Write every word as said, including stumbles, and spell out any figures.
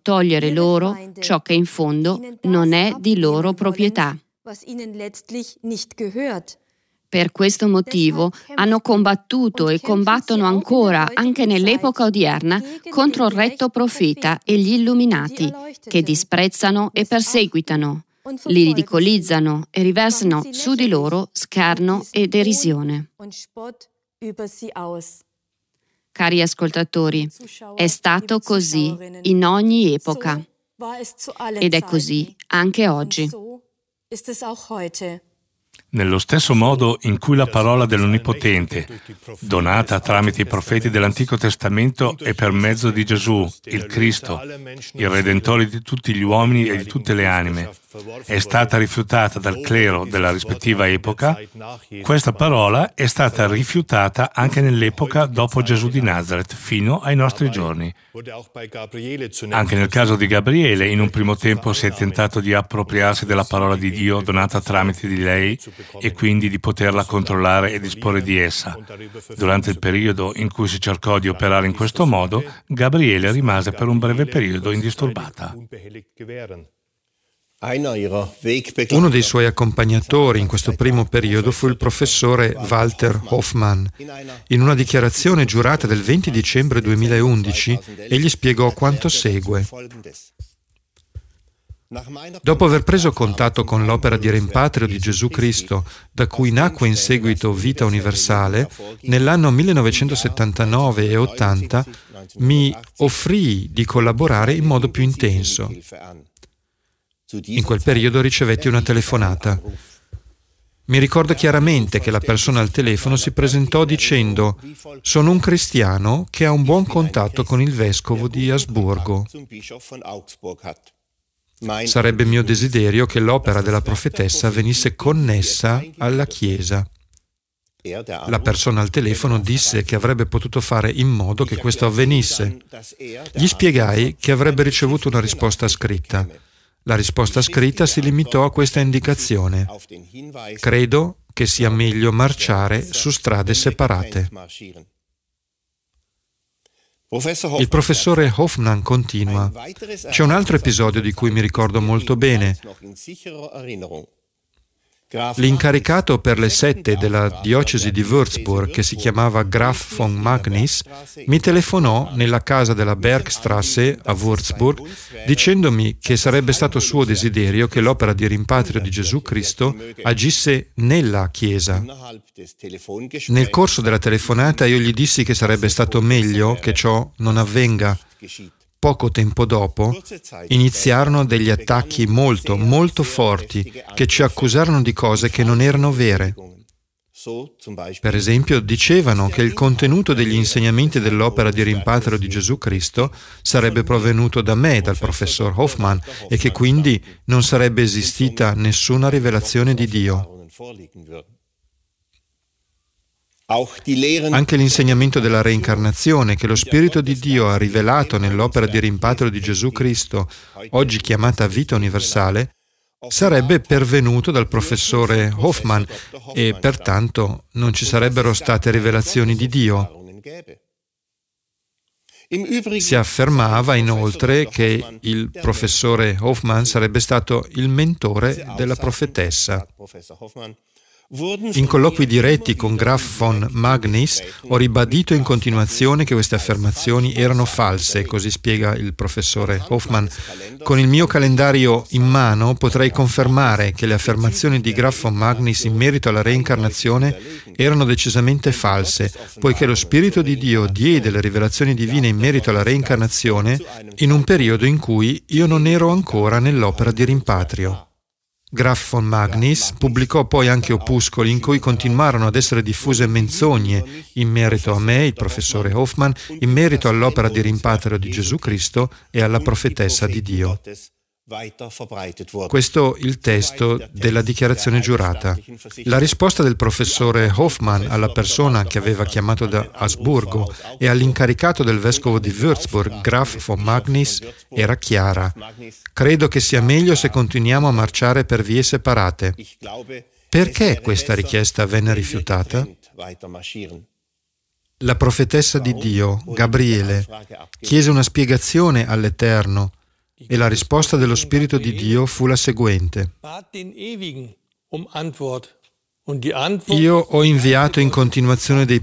togliere loro ciò che in fondo non è di loro proprietà. Per questo motivo hanno combattuto e combattono ancora, anche nell'epoca odierna, contro il retto profeta e gli illuminati, che disprezzano e perseguitano, li ridicolizzano e riversano su di loro scherno e derisione. Cari ascoltatori, è stato così in ogni epoca ed è così anche oggi. Nello stesso modo in cui la parola dell'Onnipotente, donata tramite i profeti dell'Antico Testamento e per mezzo di Gesù, il Cristo, il Redentore di tutti gli uomini e di tutte le anime, è stata rifiutata dal clero della rispettiva epoca, questa parola è stata rifiutata anche nell'epoca dopo Gesù di Nazaret, fino ai nostri giorni. Anche nel caso di Gabriele, in un primo tempo si è tentato di appropriarsi della parola di Dio donata tramite di lei e quindi di poterla controllare e disporre di essa. Durante il periodo in cui si cercò di operare in questo modo, Gabriele rimase per un breve periodo indisturbata. Uno dei suoi accompagnatori in questo primo periodo fu il professore Walter Hoffmann. In una dichiarazione giurata del venti dicembre duemilaundici, egli spiegò quanto segue. Dopo aver preso contatto con l'opera di rimpatrio di Gesù Cristo, da cui nacque in seguito Vita Universale, nell'anno millenovecentosettantanove e ottanta mi offrii di collaborare in modo più intenso. In quel periodo ricevetti una telefonata. Mi ricordo chiaramente che la persona al telefono si presentò dicendo: «Sono un cristiano che ha un buon contatto con il vescovo di Asburgo. Sarebbe mio desiderio che l'opera della profetessa venisse connessa alla Chiesa». La persona al telefono disse che avrebbe potuto fare in modo che questo avvenisse. Gli spiegai che avrebbe ricevuto una risposta scritta. La risposta scritta si limitò a questa indicazione: «Credo che sia meglio marciare su strade separate». Il professore Hoffmann continua: «C'è un altro episodio di cui mi ricordo molto bene. L'incaricato per le sette della diocesi di Würzburg, che si chiamava Graf von Magnis, mi telefonò nella casa della Bergstrasse a Würzburg dicendomi che sarebbe stato suo desiderio che l'opera di rimpatrio di Gesù Cristo agisse nella Chiesa. Nel corso della telefonata io gli dissi che sarebbe stato meglio che ciò non avvenga. Poco tempo dopo iniziarono degli attacchi molto, molto forti che ci accusarono di cose che non erano vere. Per esempio, dicevano che il contenuto degli insegnamenti dell'opera di rimpatrio di Gesù Cristo sarebbe provenuto da me, dal professor Hoffmann, e che quindi non sarebbe esistita nessuna rivelazione di Dio. Anche l'insegnamento della reincarnazione che lo Spirito di Dio ha rivelato nell'opera di rimpatrio di Gesù Cristo, oggi chiamata Vita Universale, sarebbe pervenuto dal professore Hoffmann e pertanto non ci sarebbero state rivelazioni di Dio. Si affermava inoltre che il professore Hoffmann sarebbe stato il mentore della profetessa. In colloqui diretti con Graf von Magnis ho ribadito in continuazione che queste affermazioni erano false, così spiega il professore Hoffmann. Con il mio calendario in mano potrei confermare che le affermazioni di Graf von Magnis in merito alla reincarnazione erano decisamente false, poiché lo Spirito di Dio diede le rivelazioni divine in merito alla reincarnazione in un periodo in cui io non ero ancora nell'opera di rimpatrio. Graf von Magnis pubblicò poi anche opuscoli in cui continuarono ad essere diffuse menzogne in merito a me, il professore Hoffmann, in merito all'opera di rimpatrio di Gesù Cristo e alla profetessa di Dio. Questo è il testo della dichiarazione giurata. La risposta del professore Hoffmann alla persona che aveva chiamato da Asburgo e all'incaricato del vescovo di Würzburg, Graf von Magnis, era chiara. Credo che sia meglio se continuiamo a marciare per vie separate. Perché questa richiesta venne rifiutata? La profetessa di Dio, Gabriele, chiese una spiegazione all'Eterno. e la risposta dello Spirito di Dio fu la seguente: Io ho inviato in continuazione dei